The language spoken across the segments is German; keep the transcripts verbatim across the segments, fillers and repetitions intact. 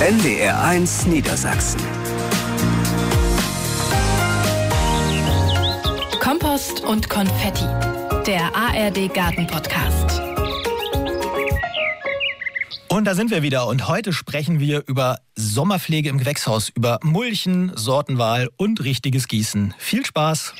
N D R eins Niedersachsen. Kompost und Konfetti, der A R D Garten-Podcast. Und da sind wir wieder und heute sprechen wir über Sommerpflege im Gewächshaus, über Mulchen, Sortenwahl und richtiges Gießen. Viel Spaß!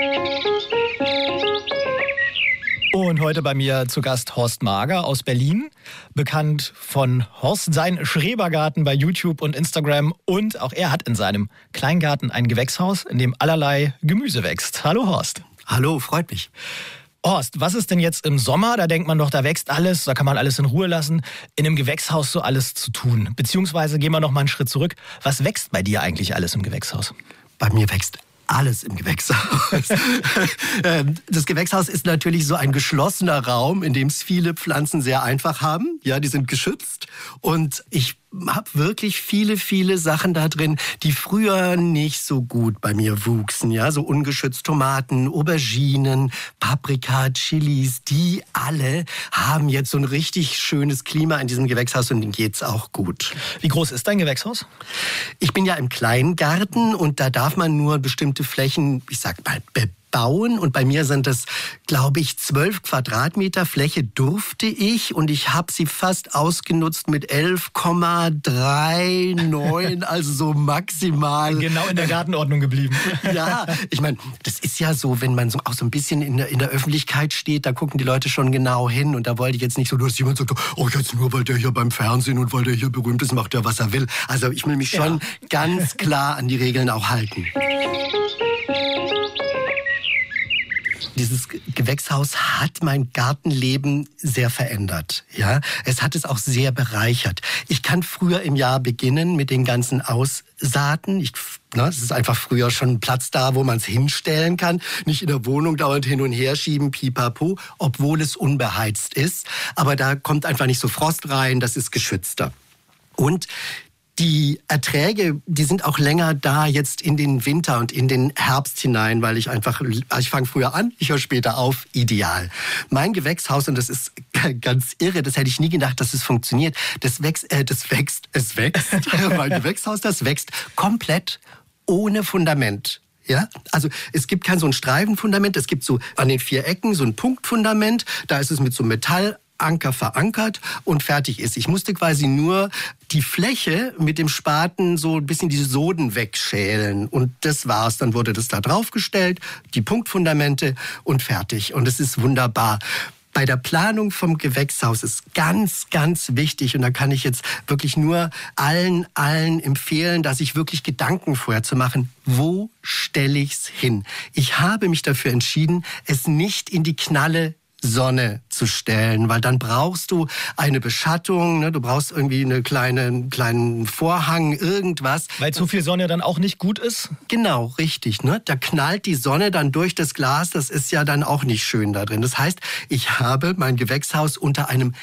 Und heute bei mir zu Gast Horst Mager aus Berlin, bekannt von Horst sein Schrebergarten bei YouTube und Instagram. Und auch er hat in seinem Kleingarten ein Gewächshaus, in dem allerlei Gemüse wächst. Hallo Horst. Hallo, freut mich. Horst, was ist denn jetzt im Sommer? Da denkt man doch, da wächst alles, da kann man alles in Ruhe lassen. In einem Gewächshaus so alles zu tun. Beziehungsweise gehen wir noch mal einen Schritt zurück. Was wächst bei dir eigentlich alles im Gewächshaus? Bei mir wächst alles im Gewächshaus. Das Gewächshaus ist natürlich so ein geschlossener Raum, in dem es viele Pflanzen sehr einfach haben. Ja, die sind geschützt. Und ich habe wirklich viele, viele Sachen da drin, die früher nicht so gut bei mir wuchsen. Ja, so ungeschützt Tomaten, Auberginen, Paprika, Chilis, die alle haben jetzt so ein richtig schönes Klima in diesem Gewächshaus und denen geht's auch gut. Wie groß ist dein Gewächshaus? Ich bin ja im Kleingarten und da darf man nur bestimmte Flächen, ich sag mal, bauen. Und bei mir sind das, glaube ich, zwölf Quadratmeter Fläche durfte ich. Und ich habe sie fast ausgenutzt mit elf Komma neununddreißig, also so maximal. Genau in der Gartenordnung geblieben. Ja, ich meine, das ist ja so, wenn man so auch so ein bisschen in der, in der Öffentlichkeit steht, da gucken die Leute schon genau hin. Und da wollte ich jetzt nicht so, dass jemand sagt, oh, jetzt nur, weil der hier beim Fernsehen und weil der hier berühmt ist, macht der, was er will. Also ich will mich schon ja. ganz klar an die Regeln auch halten. Dieses Gewächshaus hat mein Gartenleben sehr verändert. Ja, es hat es auch sehr bereichert. Ich kann früher im Jahr beginnen mit den ganzen Aussaaten. Ich, ne, es ist einfach früher schon ein Platz da, wo man es hinstellen kann. Nicht in der Wohnung dauernd hin und her schieben, pipapo, obwohl es unbeheizt ist. Aber da kommt einfach nicht so Frost rein, das ist geschützter. Und die Erträge, die sind auch länger da jetzt in den Winter und in den Herbst hinein, weil ich einfach, ich fange früher an, ich höre später auf, ideal. Mein Gewächshaus, und das ist ganz irre, das hätte ich nie gedacht, dass es funktioniert, das wächst, äh, das wächst, es wächst, mein Gewächshaus, das wächst komplett ohne Fundament. Ja, also es gibt kein so ein Streifenfundament, es gibt so an den vier Ecken so ein Punktfundament, da ist es mit so Metall Anker verankert und fertig ist. Ich musste quasi nur die Fläche mit dem Spaten so ein bisschen die Soden wegschälen und das war's. Dann wurde das da draufgestellt, die Punktfundamente und fertig. Und es ist wunderbar. Bei der Planung vom Gewächshaus ist ganz, ganz wichtig, und da kann ich jetzt wirklich nur allen, allen empfehlen, dass sich wirklich Gedanken vorher zu machen, wo stelle ich's hin? Ich habe mich dafür entschieden, es nicht in die knalle Sonne zu stellen, weil dann brauchst du eine Beschattung, ne? Du brauchst irgendwie eine kleine, einen kleinen Vorhang, irgendwas. Weil zu viel Sonne dann auch nicht gut ist? Genau, richtig. Ne? Da knallt die Sonne dann durch das Glas, das ist ja dann auch nicht schön da drin. Das heißt, ich habe mein Gewächshaus unter einem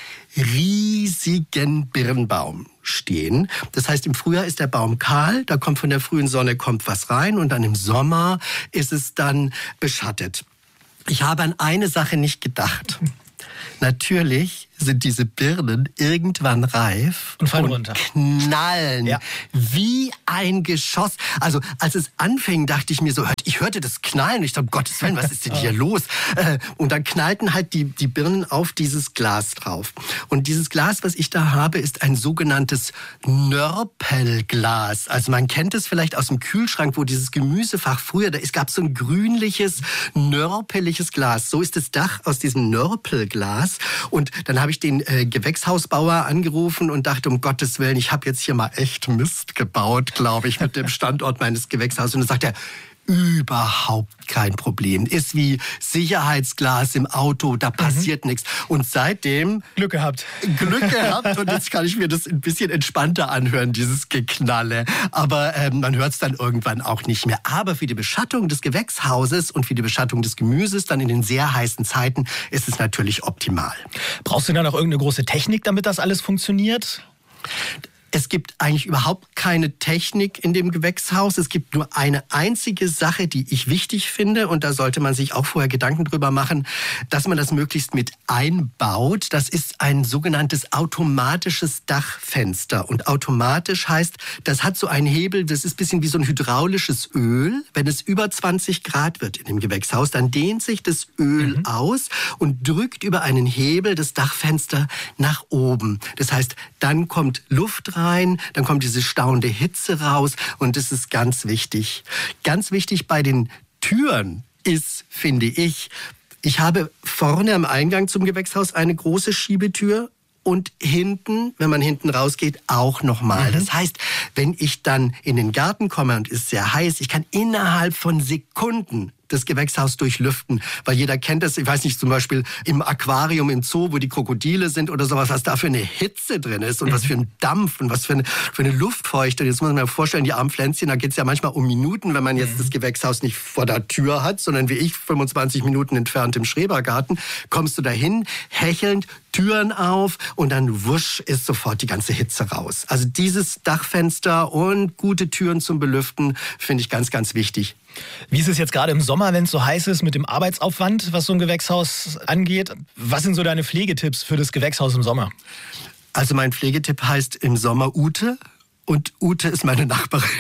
riesigen Birnbaum stehen. Das heißt, im Frühjahr ist der Baum kahl, da kommt von der frühen Sonne kommt was rein und dann im Sommer ist es dann beschattet. Ich habe an eine Sache nicht gedacht. Natürlich sind diese Birnen irgendwann reif und fallen und runter. Knallen ja. wie ein Geschoss. Also als es anfing, dachte ich mir so, ich hörte das Knallen. Ich dachte, um Gottes Willen, was ist denn hier los? Und dann knallten halt die, die Birnen auf dieses Glas drauf. Und dieses Glas, was ich da habe, ist ein sogenanntes Nörpelglas. Also man kennt es vielleicht aus dem Kühlschrank, wo dieses Gemüsefach früher, da es gab so ein grünliches, nörpeliges Glas. So ist das Dach aus diesem Nörpelglas. Und dann habe ich den äh, Gewächshausbauer angerufen und dachte, um Gottes Willen, ich habe jetzt hier mal echt Mist gebaut, glaube ich, mit dem Standort meines Gewächshauses. Und dann sagt er, überhaupt kein Problem. Ist wie Sicherheitsglas im Auto, da passiert mhm. nichts. Und seitdem... Glück gehabt. Glück gehabt und jetzt kann ich mir das ein bisschen entspannter anhören, dieses Geknalle. Aber ähm, man hört es dann irgendwann auch nicht mehr. Aber für die Beschattung des Gewächshauses und für die Beschattung des Gemüses dann in den sehr heißen Zeiten ist es natürlich optimal. Brauchst du dann auch irgendeine große Technik, damit das alles funktioniert? Es gibt eigentlich überhaupt keine Technik in dem Gewächshaus. Es gibt nur eine einzige Sache, die ich wichtig finde. Und da sollte man sich auch vorher Gedanken drüber machen, dass man das möglichst mit einbaut. Das ist ein sogenanntes automatisches Dachfenster. Und automatisch heißt, das hat so einen Hebel, das ist ein bisschen wie so ein hydraulisches Öl. Wenn es über zwanzig Grad wird in dem Gewächshaus, dann dehnt sich das Öl mhm. aus und drückt über einen Hebel das Dachfenster nach oben. Das heißt, dann kommt Luft rein, dann kommt diese stauende Hitze raus und das ist ganz wichtig. Ganz wichtig bei den Türen ist, finde ich, ich habe vorne am Eingang zum Gewächshaus eine große Schiebetür und hinten, wenn man hinten rausgeht, auch nochmal. Mhm. Das heißt, wenn ich dann in den Garten komme und es ist sehr heiß, ich kann innerhalb von Sekunden das Gewächshaus durchlüften, weil jeder kennt das, ich weiß nicht, zum Beispiel im Aquarium im Zoo, wo die Krokodile sind oder sowas, was da für eine Hitze drin ist und mhm. was für ein Dampf und was für eine, für eine Luftfeuchte. Jetzt muss man sich vorstellen, die armen Pflänzchen, da geht es ja manchmal um Minuten, wenn man jetzt mhm. das Gewächshaus nicht vor der Tür hat, sondern wie ich, fünfundzwanzig Minuten entfernt im Schrebergarten, kommst du dahin, hechelnd, Türen auf und dann wusch ist sofort die ganze Hitze raus. Also dieses Dachfenster und gute Türen zum Belüften finde ich ganz, ganz wichtig. Wie ist es jetzt gerade im Sommer, wenn es so heiß ist mit dem Arbeitsaufwand, was so ein Gewächshaus angeht? Was sind so deine Pflegetipps für das Gewächshaus im Sommer? Also mein Pflegetipp heißt im Sommer Ute und Ute ist meine Nachbarin.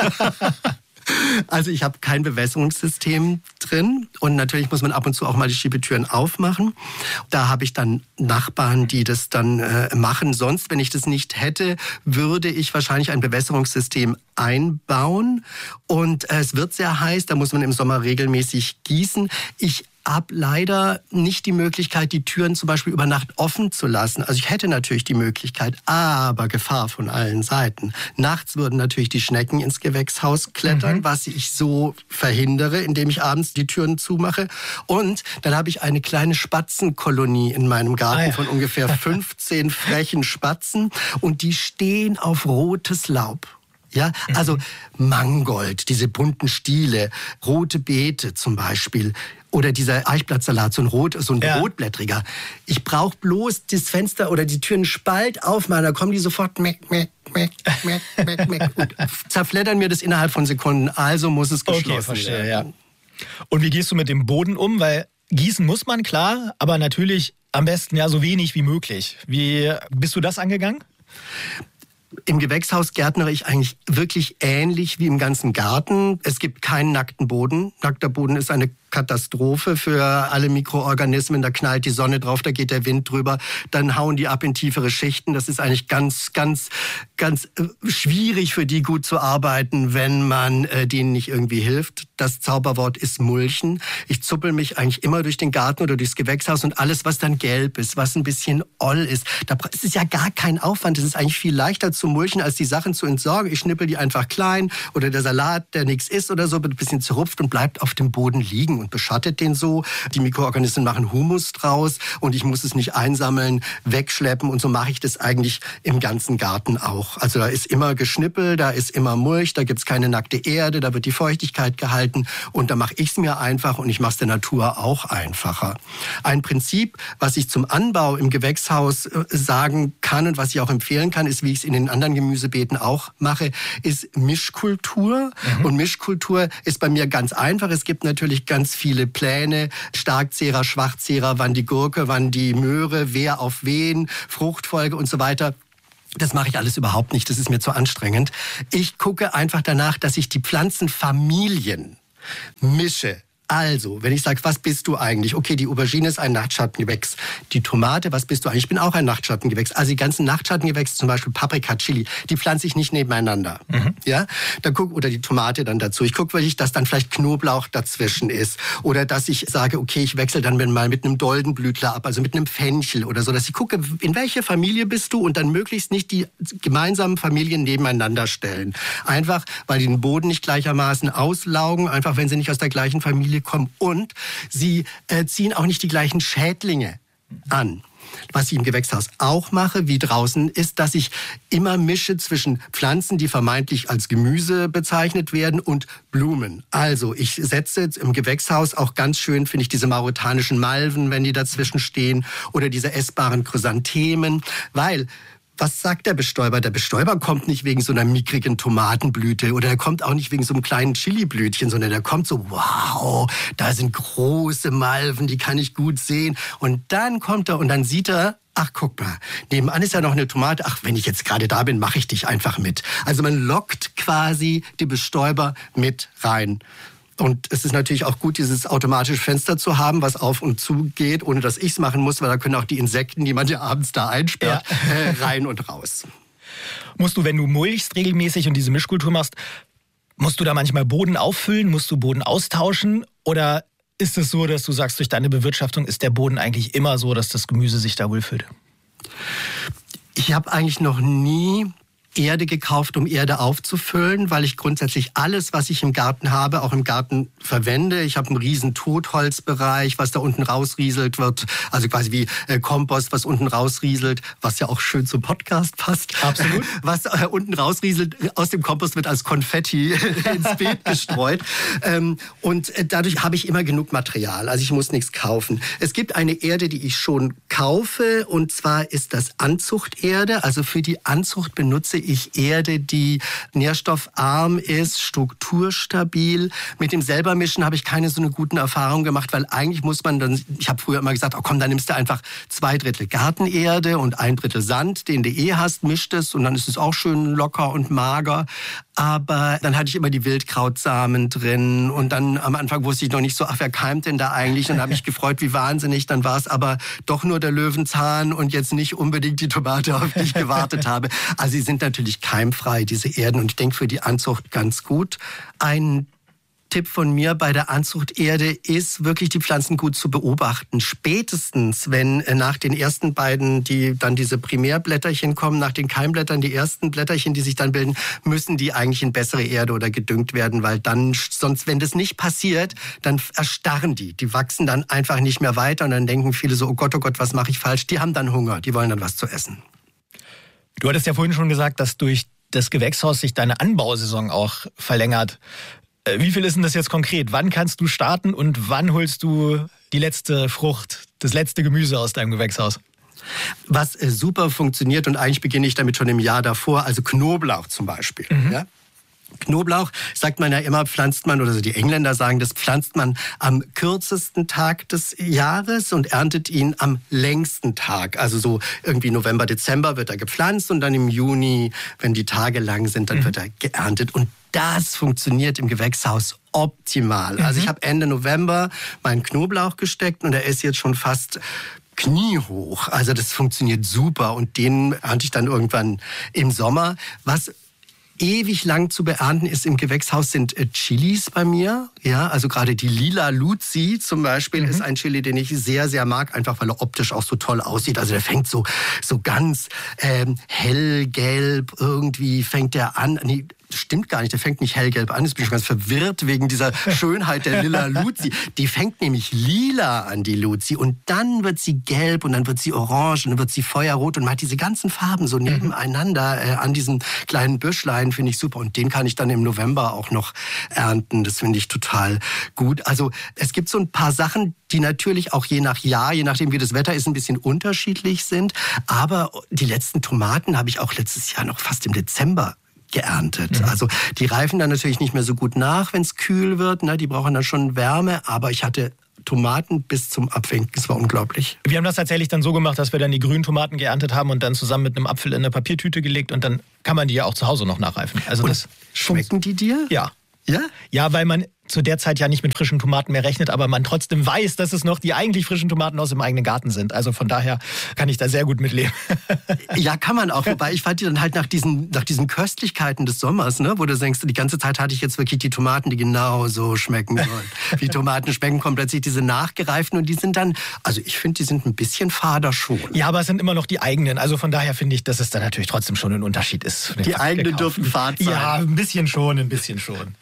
Also ich habe kein Bewässerungssystem drin und natürlich muss man ab und zu auch mal die Schiebetüren aufmachen. Da habe ich dann Nachbarn, die das dann äh, machen. Sonst, wenn ich das nicht hätte, würde ich wahrscheinlich ein Bewässerungssystem einbauen. Und äh, es wird sehr heiß, da muss man im Sommer regelmäßig gießen. Ich habe leider nicht die Möglichkeit, die Türen zum Beispiel über Nacht offen zu lassen. Also ich hätte natürlich die Möglichkeit, aber Gefahr von allen Seiten. Nachts würden natürlich die Schnecken ins Gewächshaus klettern, mhm. was ich so verhindere, indem ich abends die Türen zumache. Und dann habe ich eine kleine Spatzenkolonie in meinem Garten ah, ja. von ungefähr fünfzehn frechen Spatzen und die stehen auf rotes Laub. Ja, also Mangold, diese bunten Stiele, rote Beete zum Beispiel oder dieser Eichblattsalat, so ein rot, so ein ja. rotblättriger. Ich brauche bloß das Fenster oder die Türen Spalt aufmachen, da kommen die sofort meck, meck, meck, meck, meck, meck und zerfleddern mir das innerhalb von Sekunden. Also muss es geschlossen okay, verstehe, werden. Ja. Und wie gehst du mit dem Boden um? Weil gießen muss man, klar, aber natürlich am besten ja so wenig wie möglich. Wie bist du das angegangen? Im Gewächshaus gärtnere ich eigentlich wirklich ähnlich wie im ganzen Garten. Es gibt keinen nackten Boden. Nackter Boden ist eine Katastrophe für alle Mikroorganismen. Da knallt die Sonne drauf, da geht der Wind drüber. Dann hauen die ab in tiefere Schichten. Das ist eigentlich ganz, ganz, ganz schwierig für die gut zu arbeiten, wenn man äh, denen nicht irgendwie hilft. Das Zauberwort ist Mulchen. Ich zuppel mich eigentlich immer durch den Garten oder durchs Gewächshaus und alles, was dann gelb ist, was ein bisschen oll ist. Da ist es ja gar kein Aufwand. Es ist eigentlich viel leichter zu mulchen, als die Sachen zu entsorgen. Ich schnippel die einfach klein oder der Salat, der nichts ist oder so, wird ein bisschen zerrupft und bleibt auf dem Boden liegen und beschattet den so. Die Mikroorganismen machen Humus draus und ich muss es nicht einsammeln, wegschleppen und so mache ich das eigentlich im ganzen Garten auch. Also da ist immer Geschnippel, da ist immer Mulch, da gibt's keine nackte Erde, da wird die Feuchtigkeit gehalten und da mache ich es mir einfach und ich mache es der Natur auch einfacher. Ein Prinzip, was ich zum Anbau im Gewächshaus sagen kann und was ich auch empfehlen kann, ist, wie ich es in den anderen Gemüsebeeten auch mache, ist Mischkultur. Mhm. Und Mischkultur ist bei mir ganz einfach. Es gibt natürlich ganz viele Pläne, Starkzehrer, Schwachzehrer, wann die Gurke, wann die Möhre, wer auf wen, Fruchtfolge und so weiter. Das mache ich alles überhaupt nicht, das ist mir zu anstrengend. Ich gucke einfach danach, dass ich die Pflanzenfamilien mische. Also, wenn ich sage, was bist du eigentlich? Okay, die Aubergine ist ein Nachtschattengewächs. Die Tomate, was bist du eigentlich? Ich bin auch ein Nachtschattengewächs. Also die ganzen Nachtschattengewächse, zum Beispiel Paprika, Chili, die pflanze ich nicht nebeneinander. Mhm. Ja, dann guck, oder die Tomate dann dazu. Ich gucke wirklich, dass dann vielleicht Knoblauch dazwischen ist. Oder dass ich sage, okay, ich wechsle dann mal mit einem Doldenblütler ab, also mit einem Fenchel oder so. Dass ich gucke, in welche Familie bist du und dann möglichst nicht die gemeinsamen Familien nebeneinander stellen. Einfach, weil die den Boden nicht gleichermaßen auslaugen, einfach wenn sie nicht aus der gleichen Familie kommen und sie äh, ziehen auch nicht die gleichen Schädlinge an. Was ich im Gewächshaus auch mache, wie draußen, ist, dass ich immer mische zwischen Pflanzen, die vermeintlich als Gemüse bezeichnet werden, und Blumen. Also ich setze jetzt im Gewächshaus auch ganz schön, finde ich, diese mauretanischen Malven, wenn die dazwischen stehen, oder diese essbaren Chrysanthemen, weil was sagt der Bestäuber? Der Bestäuber kommt nicht wegen so einer mickrigen Tomatenblüte oder er kommt auch nicht wegen so einem kleinen Chiliblütchen, sondern der kommt so, wow, da sind große Malven, die kann ich gut sehen. Und dann kommt er und dann sieht er, ach, guck mal, nebenan ist ja noch eine Tomate. Ach, wenn ich jetzt gerade da bin, mache ich dich einfach mit. Also man lockt quasi die Bestäuber mit rein. Und es ist natürlich auch gut, dieses automatische Fenster zu haben, was auf und zu geht, ohne dass ich es machen muss, weil da können auch die Insekten, die man ja abends da einsperrt, ja. äh, rein und raus. Musst du, wenn du mulchst regelmäßig und diese Mischkultur machst, musst du da manchmal Boden auffüllen, musst du Boden austauschen oder ist es so, dass du sagst, durch deine Bewirtschaftung ist der Boden eigentlich immer so, dass das Gemüse sich da wohlfühlt? Ich habe eigentlich noch nie Erde gekauft, um Erde aufzufüllen, weil ich grundsätzlich alles, was ich im Garten habe, auch im Garten verwende. Ich habe einen riesen Totholzbereich, was da unten rausrieselt wird, also quasi wie äh, Kompost, was unten rausrieselt, was ja auch schön zum Podcast passt. Absolut. Was äh, unten rausrieselt, aus dem Kompost wird als Konfetti ins Beet gestreut. Ähm, und äh, dadurch habe ich immer genug Material, also ich muss nichts kaufen. Es gibt eine Erde, die ich schon kaufe, und zwar ist das Anzuchterde. Also für die Anzucht benutze ich Erde, die nährstoffarm ist, strukturstabil. Mit dem Selbermischen habe ich keine so eine guten Erfahrungen gemacht, weil eigentlich muss man dann, ich habe früher immer gesagt, oh komm, dann nimmst du einfach zwei Drittel Gartenerde und ein Drittel Sand, den du eh hast, mischt es und dann ist es auch schön locker und mager. Aber dann hatte ich immer die Wildkrautsamen drin und dann am Anfang wusste ich noch nicht so, ach, wer keimt denn da eigentlich? Und dann habe ich gefreut, wie wahnsinnig. Dann war es aber doch nur der Löwenzahn und jetzt nicht unbedingt die Tomate, auf die ich gewartet habe. Also sie sind natürlich keimfrei, diese Erden. Und ich denke, für die Anzucht ganz gut. Ein Tipp von mir bei der Anzuchterde ist, wirklich die Pflanzen gut zu beobachten. Spätestens, wenn nach den ersten beiden, die dann diese Primärblätterchen kommen, nach den Keimblättern, die ersten Blätterchen, die sich dann bilden, müssen die eigentlich in bessere Erde oder gedüngt werden, weil dann, sonst, wenn das nicht passiert, dann erstarren die. Die wachsen dann einfach nicht mehr weiter und dann denken viele so, oh Gott, oh Gott, was mache ich falsch? Die haben dann Hunger, die wollen dann was zu essen. Du hattest ja vorhin schon gesagt, dass durch das Gewächshaus sich deine Anbausaison auch verlängert. Wie viel ist denn das jetzt konkret? Wann kannst du starten und wann holst du die letzte Frucht, das letzte Gemüse aus deinem Gewächshaus? Was äh, super funktioniert, und eigentlich beginne ich damit schon im Jahr davor, also Knoblauch zum Beispiel. Mhm. Ja? Knoblauch, sagt man ja immer, pflanzt man, oder so die Engländer sagen, das pflanzt man am kürzesten Tag des Jahres und erntet ihn am längsten Tag. Also so irgendwie November, Dezember wird er gepflanzt und dann im Juni, wenn die Tage lang sind, dann mhm. wird er geerntet. Und das funktioniert im Gewächshaus optimal. Mhm. Also ich habe Ende November meinen Knoblauch gesteckt und er ist jetzt schon fast kniehoch. Also das funktioniert super und den ernte ich dann irgendwann im Sommer. Was ewig lang zu beernten ist im Gewächshaus sind äh, Chilis bei mir. Ja, also gerade die Lila Luzi zum Beispiel mhm. ist ein Chili, den ich sehr, sehr mag, einfach weil er optisch auch so toll aussieht. Also der fängt so, so ganz ähm, hellgelb irgendwie, fängt der an. Nee, stimmt gar nicht, der fängt nicht hellgelb an. Jetzt bin ich schon ganz verwirrt wegen dieser Schönheit der Lila Luzi. Die fängt nämlich lila an, die Luzi. Und dann wird sie gelb und dann wird sie orange und dann wird sie feuerrot. Und man hat diese ganzen Farben so nebeneinander äh, an diesen kleinen Büschlein, finde ich super. Und den kann ich dann im November auch noch ernten. Das finde ich total gut. Also es gibt so ein paar Sachen, die natürlich auch je nach Jahr, je nachdem wie das Wetter ist, ein bisschen unterschiedlich sind. Aber die letzten Tomaten habe ich auch letztes Jahr noch fast im Dezember geerntet. Mhm. Also die reifen dann natürlich nicht mehr so gut nach, wenn es kühl wird. Ne? Die brauchen dann schon Wärme. Aber ich hatte Tomaten bis zum Abwinken. Das war unglaublich. Wir haben das tatsächlich dann so gemacht, dass wir dann die grünen Tomaten geerntet haben und dann zusammen mit einem Apfel in eine Papiertüte gelegt und dann kann man die ja auch zu Hause noch nachreifen. Also und das schmecken die dir? Ja. Ja? Ja, weil man zu der Zeit ja nicht mit frischen Tomaten mehr rechnet, aber man trotzdem weiß, dass es noch die eigentlich frischen Tomaten aus dem eigenen Garten sind. Also von daher kann ich da sehr gut mitleben. Ja, kann man auch. Wobei ich fand die dann halt nach diesen, nach diesen Köstlichkeiten des Sommers, ne, wo du denkst, die ganze Zeit hatte ich jetzt wirklich die Tomaten, die genau so schmecken sollen. Wie Tomaten schmecken, kommen plötzlich diese nachgereiften und die sind dann, also ich finde, die sind ein bisschen fader schon. Ja, aber es sind immer noch die eigenen. Also von daher finde ich, dass es dann natürlich trotzdem schon ein Unterschied ist. Die eigenen dürfen fad sein. Ja, ein bisschen schon, ein bisschen schon.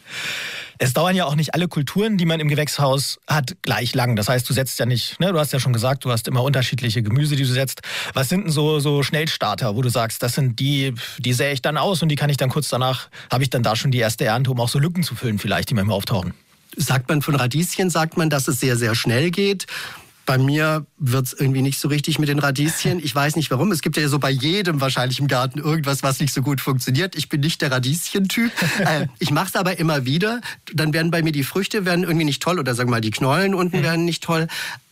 Es dauern ja auch nicht alle Kulturen, die man im Gewächshaus hat, gleich lang. Das heißt, du setzt ja nicht, ne, du hast ja schon gesagt, du hast immer unterschiedliche Gemüse, die du setzt. Was sind denn so, so Schnellstarter, wo du sagst, das sind die, die sähe ich dann aus und die kann ich dann kurz danach, habe ich dann da schon die erste Ernte, um auch so Lücken zu füllen vielleicht, die manchmal auftauchen? Sagt man von Radieschen, sagt man, dass es sehr, sehr schnell geht. Bei mir wird's irgendwie nicht so richtig mit den Radieschen. Ich weiß nicht warum. Es gibt ja so bei jedem wahrscheinlich im Garten irgendwas, was nicht so gut funktioniert. Ich bin nicht der Radieschen-Typ. äh, ich mache es aber immer wieder. Dann werden bei mir die Früchte werden irgendwie nicht toll oder sagen wir mal die Knollen unten mhm. werden nicht toll.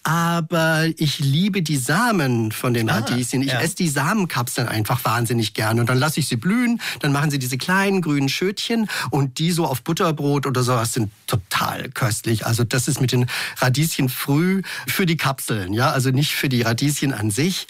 Aber ich liebe die Samen von den ah, Radieschen. Ich ja. esse die Samenkapseln einfach wahnsinnig gerne. Und dann lasse ich sie blühen, dann machen sie diese kleinen grünen Schötchen und die so auf Butterbrot oder sowas sind total köstlich. Also das ist mit den Radieschen früh für die Kapseln, ja, also nicht für die Radieschen an sich.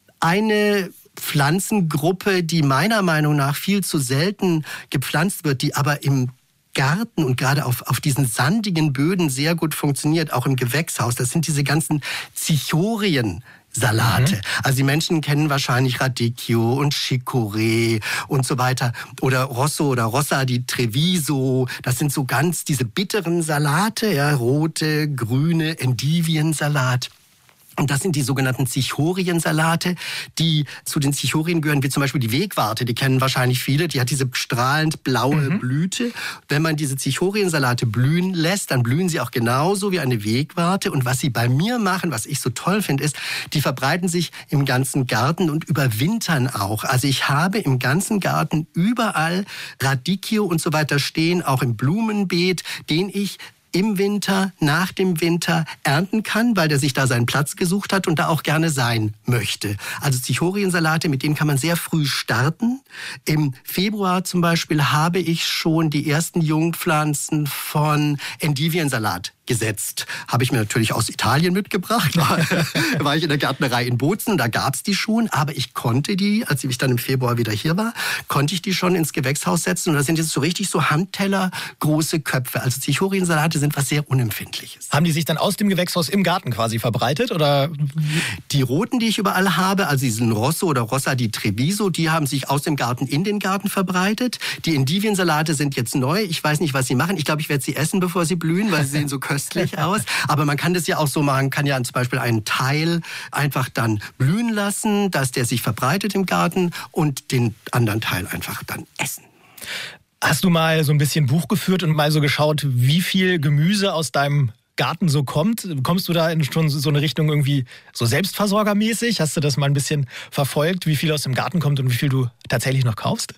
Eine Pflanzengruppe, die meiner Meinung nach viel zu selten gepflanzt wird, die aber im Garten und gerade auf, auf diesen sandigen Böden sehr gut funktioniert, auch im Gewächshaus. Das sind diese ganzen Zichorien. Salate. Mhm. Also die Menschen kennen wahrscheinlich Radicchio und Chicorée und so weiter. Oder Rosso oder Rossa di Treviso. Das sind so ganz diese bitteren Salate, ja, rote, grüne Endiviensalat. Und das sind die sogenannten Zichoriensalate, die zu den Zichorien gehören, wie zum Beispiel die Wegwarte. Die kennen wahrscheinlich viele. Die hat diese strahlend blaue mhm. Blüte. Wenn man diese Zichoriensalate blühen lässt, dann blühen sie auch genauso wie eine Wegwarte. Und was sie bei mir machen, was ich so toll finde, ist, die verbreiten sich im ganzen Garten und überwintern auch. Also ich habe im ganzen Garten überall Radicchio und so weiter stehen, auch im Blumenbeet, den ich im Winter, nach dem Winter ernten kann, weil der sich da seinen Platz gesucht hat und da auch gerne sein möchte. Also Zichoriensalate, mit denen kann man sehr früh starten. Im Februar zum Beispiel habe ich schon die ersten Jungpflanzen von Endiviensalat gesetzt. Habe ich mir natürlich aus Italien mitgebracht. Da war ich in der Gärtnerei in Bozen, da gab's die schon. Aber ich konnte die, als ich dann im Februar wieder hier war, konnte ich die schon ins Gewächshaus setzen. Und da sind jetzt so richtig so Handteller große Köpfe. Also Zichoriensalate sind was sehr Unempfindliches. Haben die sich dann aus dem Gewächshaus im Garten quasi verbreitet? Oder? Die roten, die ich überall habe, also diesen Rosso oder Rossa di Treviso, die haben sich aus dem Garten in den Garten verbreitet. Die Endiviensalate sind jetzt neu. Ich weiß nicht, was sie machen. Ich glaube, ich werde sie essen, bevor sie blühen, weil sie sehen so köstlich aus. Aber man kann das ja auch so machen, kann ja zum Beispiel einen Teil einfach dann blühen lassen, dass der sich verbreitet im Garten und den anderen Teil einfach dann essen. Hast du mal so ein bisschen Buch geführt und mal so geschaut, wie viel Gemüse aus deinem Garten so kommt? Kommst du da in schon so eine Richtung irgendwie so selbstversorgermäßig? Hast du das mal ein bisschen verfolgt, wie viel aus dem Garten kommt und wie viel du tatsächlich noch kaufst?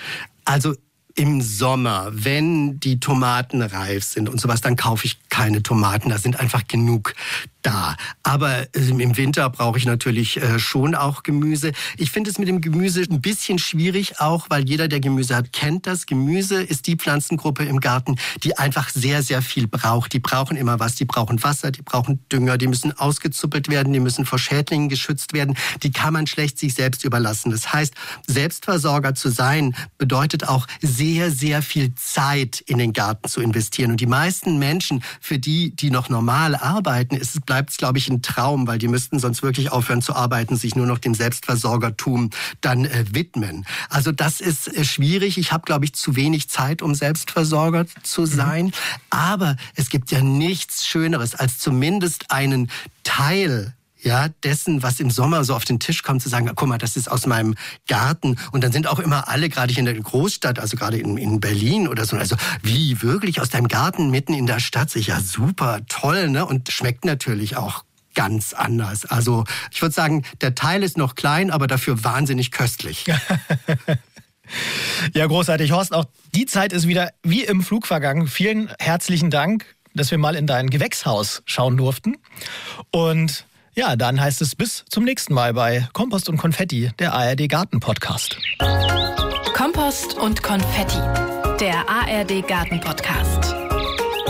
Also im Sommer, wenn die Tomaten reif sind und sowas, dann kaufe ich keine Tomaten. Da sind einfach genug da. Aber im Winter brauche ich natürlich schon auch Gemüse. Ich finde es mit dem Gemüse ein bisschen schwierig auch, weil jeder, der Gemüse hat, kennt das. Gemüse ist die Pflanzengruppe im Garten, die einfach sehr, sehr viel braucht. Die brauchen immer was. Die brauchen Wasser, die brauchen Dünger, die müssen ausgezuppelt werden, die müssen vor Schädlingen geschützt werden. Die kann man schlecht sich selbst überlassen. Das heißt, Selbstversorger zu sein, bedeutet auch sehr, sehr viel Zeit in den Garten zu investieren. Und die meisten Menschen, für die, die noch normal arbeiten, ist es bleibt es, glaube ich, ein Traum, weil die müssten sonst wirklich aufhören zu arbeiten, sich nur noch dem Selbstversorgertum dann äh, widmen. Also das ist äh, schwierig. Ich habe, glaube ich, zu wenig Zeit, um Selbstversorger zu sein. Mhm. Aber es gibt ja nichts Schöneres, als zumindest einen Teil ja, dessen, was im Sommer so auf den Tisch kommt, zu sagen, guck mal, das ist aus meinem Garten. Und dann sind auch immer alle, gerade in der Großstadt, also gerade in, in Berlin oder so, also wie, wirklich aus deinem Garten mitten in der Stadt? Ja, super, toll, ne? Und schmeckt natürlich auch ganz anders. Also ich würde sagen, der Teil ist noch klein, aber dafür wahnsinnig köstlich. Ja, großartig. Horst, auch die Zeit ist wieder wie im Flug vergangen. Vielen herzlichen Dank, dass wir mal in dein Gewächshaus schauen durften. Und ja, dann heißt es bis zum nächsten Mal bei Kompost und Konfetti, der A R D Garten Podcast. Kompost und Konfetti, der A R D Garten Podcast.